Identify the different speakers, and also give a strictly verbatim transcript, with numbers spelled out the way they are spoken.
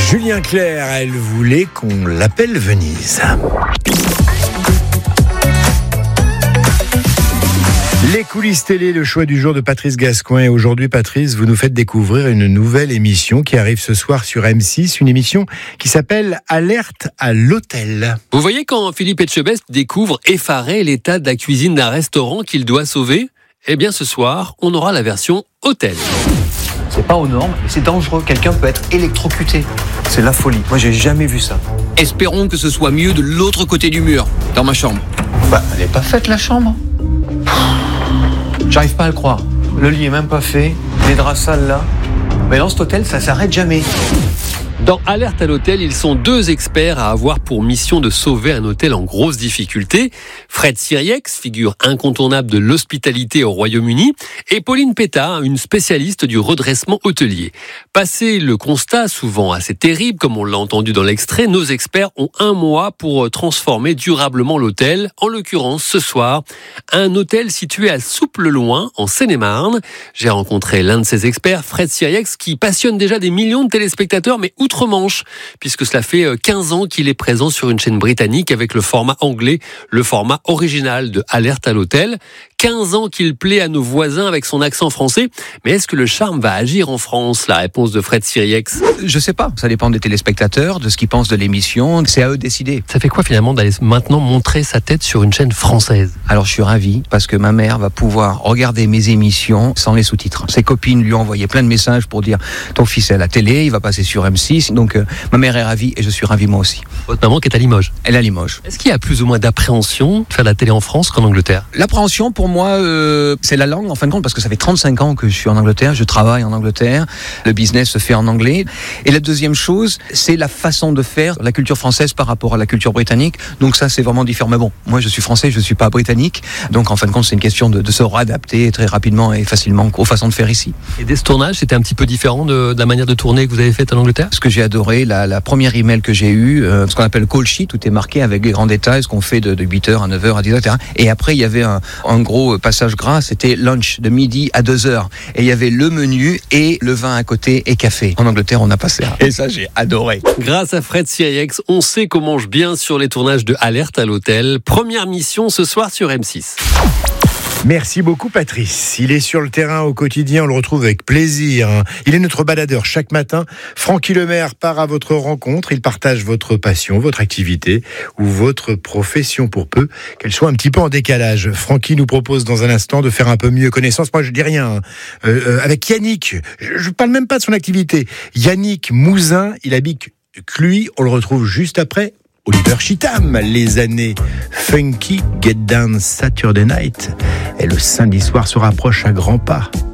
Speaker 1: Julien Clerc, elle voulait qu'on l'appelle Venise. Les coulisses télé, le choix du jour de Patrice Gascoin. Et aujourd'hui, Patrice, vous nous faites découvrir une nouvelle émission qui arrive ce soir sur M six, une émission qui s'appelle Alerte à l'hôtel.
Speaker 2: Vous voyez quand Philippe Etchebest découvre effaré l'état de la cuisine d'un restaurant qu'il doit sauver ? Eh bien, ce soir, on aura la version hôtel.
Speaker 3: C'est pas aux normes, mais c'est dangereux. Quelqu'un peut être électrocuté. C'est la folie. Moi, j'ai jamais vu ça.
Speaker 4: Espérons que ce soit mieux de l'autre côté du mur, dans ma chambre.
Speaker 3: Bah, elle est pas faite, la chambre. J'arrive pas à le croire. Le lit est même pas fait. Les draps sales là. Mais dans cet hôtel, ça s'arrête jamais.
Speaker 2: Dans Alerte à l'hôtel, ils sont deux experts à avoir pour mission de sauver un hôtel en grosse difficulté. Fred Siriex, figure incontournable de l'hospitalité au Royaume-Uni, et Pauline Pétard, une spécialiste du redressement hôtelier. Passé le constat, souvent assez terrible, comme on l'a entendu dans l'extrait, nos experts ont un mois pour transformer durablement l'hôtel. En l'occurrence, ce soir, un hôtel situé à Souple-le-Loing, en Seine-et-Marne. J'ai rencontré l'un de ces experts, Fred Siriex, qui passionne déjà des millions de téléspectateurs, mais outre-Manche, puisque cela fait quinze ans qu'il est présent sur une chaîne britannique avec le format anglais, le format original de Alerte à l'hôtel. quinze ans qu'il plaît à nos voisins avec son accent français. Mais est-ce que le charme va agir en France ? La réponse de Fred Siriex.
Speaker 3: Je sais pas. Ça dépend des téléspectateurs, de ce qu'ils pensent de l'émission. C'est à eux de décider.
Speaker 2: Ça fait quoi finalement d'aller maintenant montrer sa tête sur une chaîne française ?
Speaker 3: Alors je suis ravi parce que ma mère va pouvoir regarder mes émissions sans les sous-titres. Ses copines lui ont envoyé plein de messages pour dire ton fils est à la télé, il va passer sur M six. Donc euh, ma mère est ravie et je suis ravi moi aussi.
Speaker 2: Votre maman qui est à Limoges.
Speaker 3: Elle est à Limoges.
Speaker 2: Est-ce qu'il y a plus ou moins d'appréhension de faire de la télé en France qu'en Angleterre ?
Speaker 3: L'appréhension pour moi, euh, c'est la langue en fin de compte parce que ça fait trente-cinq ans que je suis en Angleterre, je travaille en Angleterre, le business se fait en anglais. Et la deuxième chose, c'est la façon de faire la culture française par rapport à la culture britannique. Donc ça, c'est vraiment différent. Mais bon, moi je suis français, je suis pas britannique. Donc en fin de compte, c'est une question de, de se réadapter très rapidement et facilement aux façons de faire ici.
Speaker 2: Et dès ce tournage, c'était un petit peu différent de, de la manière de tourner que vous avez faite en Angleterre ?
Speaker 3: Ce que j'ai adoré, la, la première email que j'ai eue, euh, ce qu'on appelle call sheet, tout est marqué avec les grands détails, ce qu'on fait de, de huit heures à neuf heures à dix heures, et cetera. Et après, il y avait un, un gros passage gras, c'était lunch, de midi à deux heures. Et il y avait le menu et le vin à côté et café. En Angleterre, on a pas ça. Et ça, j'ai adoré.
Speaker 2: Grâce à Fred Siriex, on sait qu'on mange bien sur les tournages de Alerte à l'hôtel. Première mission ce soir sur M six.
Speaker 1: Merci beaucoup Patrice. Il est sur le terrain au quotidien, on le retrouve avec plaisir. Il est notre baladeur chaque matin. Francky Lemaire part à votre rencontre. Il partage votre passion, votre activité ou votre profession pour peu qu'elle soit un petit peu en décalage. Francky nous propose dans un instant de faire un peu mieux connaissance. Moi je dis rien. Euh, euh, avec Yannick, je ne parle même pas de son activité. Yannick Mouzin, il habite Cluy. On le retrouve juste après Oliver Chitam. Les années funky, Get Down Saturday Night. Et le samedi soir se rapproche à grands pas.